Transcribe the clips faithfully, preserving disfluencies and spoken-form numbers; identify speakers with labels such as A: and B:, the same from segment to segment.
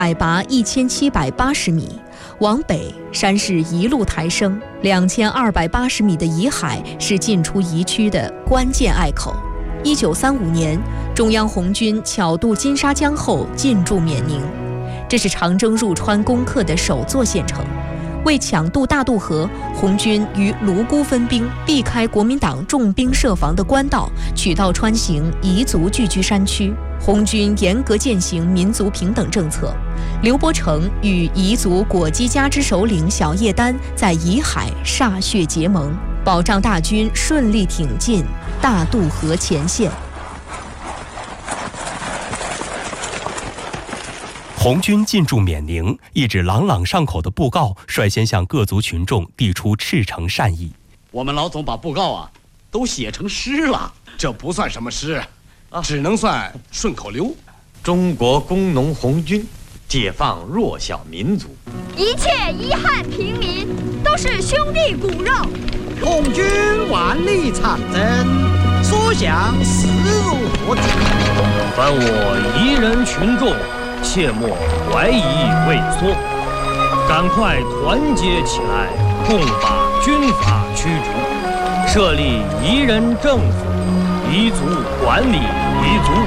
A: 海拔一千七百八十米，往北山势一路抬升，两千二百八十米的沂海是进出彝区的关键隘口。一九三五年，中央红军巧渡金沙江后进驻缅宁，这是长征入川攻克的首座县城。为抢渡大渡河，红军于泸沽分兵，避开国民党重兵设防的官道，取道穿行彝族聚居山区。红军严格践行民族平等政策。刘伯承与彝族果基家之首领小叶丹在沂海歃血结盟，保障大军顺利挺进大渡河前线。
B: 红军进驻缅宁，一纸朗朗上口的布告率先向各族群众递出赤诚善意。
C: 我们老总把布告啊都写成诗了。
D: 这不算什么诗，啊、只能算顺口溜。
E: 中国工农红军解放弱小民族，
F: 一切遗憾平民都是兄弟骨肉。
G: 红军万里长征，所向势如破竹。
H: 凡我彝人群众，切莫怀疑畏缩，赶快团结起来，共把军阀驱逐，设立彝人政府，彝族管理彝族。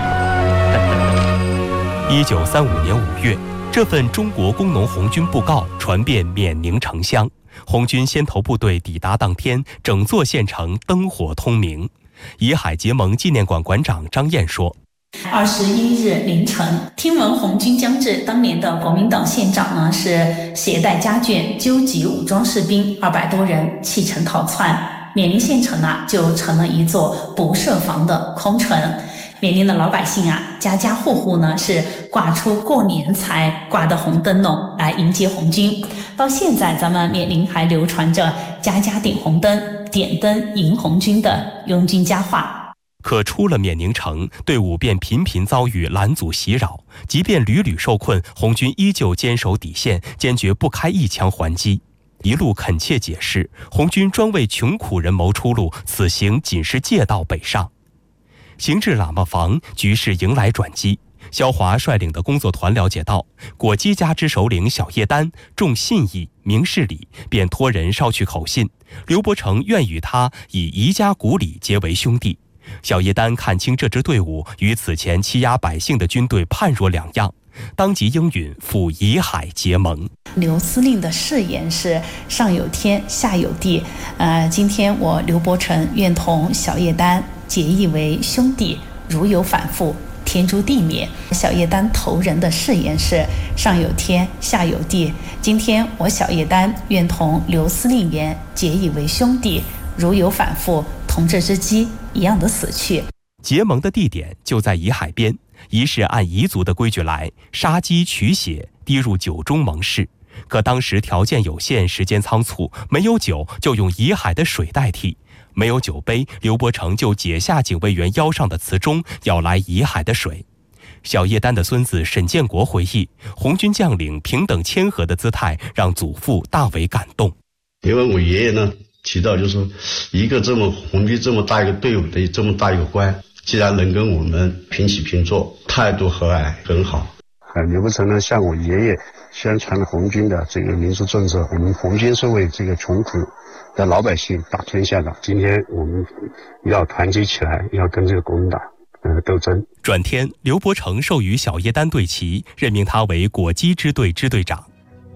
B: 一九三五年五月，这份中国工农红军布告传遍缅宁城乡。红军先头部队抵达当天，整座县城灯火通明。沂海结盟纪念馆馆长张燕说：
I: 二十一日凌晨，听闻红军将至，当年的国民党县长呢是携带家眷，纠集武装士兵二百多人弃城逃窜，缅宁县城啊就成了一座不设防的空城。缅宁的老百姓啊，家家户户呢是挂出过年才挂的红灯笼来迎接红军。到现在，咱们缅宁还流传着家家点红灯、点灯迎红军的拥军佳话。
B: 可出了缅宁城，队伍便频频遭遇拦阻袭扰，即便屡屡受困，红军依旧坚守底线，坚决不开一枪还击。一路恳切解释，红军专为穷苦人谋出路，此行仅是借道北上。行至喇嘛房，局势迎来转机。萧华率领的工作团了解到，果基家之首领小叶丹重信义、明事理，便托人捎去口信，刘伯承愿与他以彝家骨理结为兄弟。小叶丹看清这支队伍与此前欺压百姓的军队判若两样，当即应允赴沂海结盟。
I: 刘司令的誓言是上有天下有地，呃，今天我刘伯承愿同小叶丹结义为兄弟，如有反复，天诛地灭。小叶丹头人的誓言是上有天下有地，今天我小叶丹愿同刘司令员结义为兄弟，如有反复，同这只鸡一样的死去。
B: 结盟的地点就在沂海边，仪式按彝族的规矩来，杀鸡取血，滴入酒中盟誓。可当时条件有限，时间仓促，没有酒就用沂海的水代替。没有酒杯，刘伯承就解下警卫员腰上的瓷钟，舀来沂海的水。小叶丹的孙子沈建国回忆，红军将领平等谦和的姿态让祖父大为感动。
J: 因为我爷爷呢提到，就是一个这么红军这么大一个队伍的这么大一个官，既然能跟我们平起平坐，态度和蔼很好。
K: 呃，刘伯承呢向我爷爷宣传了红军的这个民族政策，我们红军是为这个穷苦的老百姓打天下的，今天我们要团结起来，要跟这个国民党呃斗争。
B: 转天，刘伯承授予小叶丹队旗，任命他为果基支队支队长。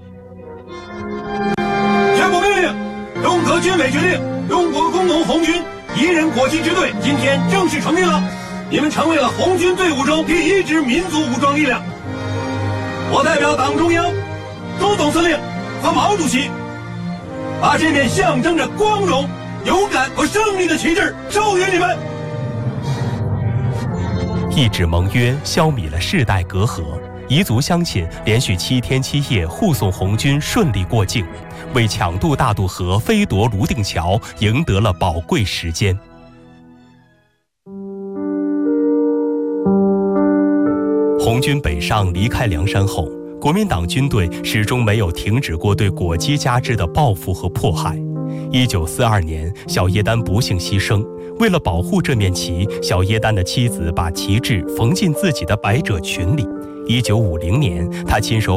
L: 全部命令，中革军委决定，中国工农红军彝人果基支队今天正式成立了，你们成为了红军队伍中第一支民族武装力量。我代表党中央、周总司令和毛主席，把这面象征着光荣、勇敢和胜利的旗帜授予你们。
B: 一纸盟约消弭了世代隔阂，彝族乡亲连续七天七夜护送红军顺利过境，为抢渡大渡河、飞夺泸定桥赢得了宝贵时间。红军北上离开凉山后，国民党军队始终没有停止过对果基家支的报复和迫害。一九四二年，小叶丹不幸牺牲。为了保护这面旗，小叶丹的妻子把旗帜缝进自己的百褶裙里。 一九五零年，他亲手